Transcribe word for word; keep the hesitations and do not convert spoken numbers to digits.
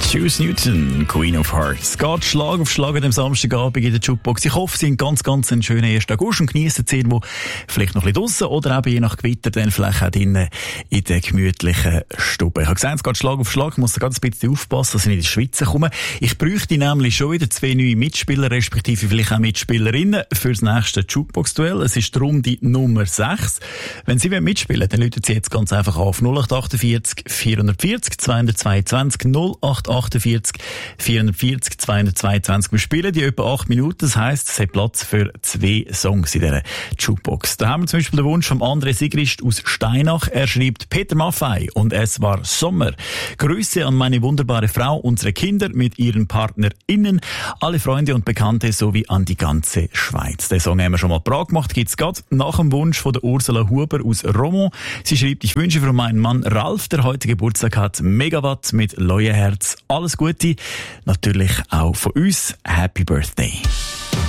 Juice Newton, Queen of Hearts. Geht Schlag auf Schlag an dem Samstagabend in der Jukebox. Ich hoffe, Sie haben ganz, ganz einen schönen ersten August und geniessen es irgendwo vielleicht noch ein bisschen draussen oder eben je nach Gewitter dann vielleicht auch drinnen in der gemütlichen Stube. Ich habe gesagt, es geht Schlag auf Schlag. Ich muss da ganz ein bisschen aufpassen, dass ich nicht in die Schweiz komme. Ich bräuchte nämlich schon wieder zwei neue Mitspieler, respektive vielleicht auch Mitspielerinnen für das nächste Jukebox-Duell. Es ist die Runde Nummer sechs. Wenn Sie mitspielen wollen, dann rufen Sie jetzt ganz einfach auf null acht achtundvierzig vierhundertvierzig zweihundertzweiundzwanzig null acht achtundvierzig vierhundertvierzig zweihundertzweiundzwanzig. Wir spielen die etwa acht Minuten. Das heisst, es hat Platz für zwei Songs in dieser Jukebox. Da haben wir zum Beispiel den Wunsch von André Sigrist aus Steinach. Er schreibt Peter Maffay und es war Sommer. Grüße an meine wunderbare Frau, unsere Kinder mit ihren PartnerInnen, alle Freunde und Bekannte sowie an die ganze Schweiz. Den Song haben wir schon mal parat gemacht. Gibt's gerade nach dem Wunsch von der Ursula Huber aus Romont. Sie schreibt, ich wünsche für meinen Mann Ralf, der heute Geburtstag hat, Megawatt mit Leuenherz. Alles Gute. Natürlich auch von uns. Happy Birthday.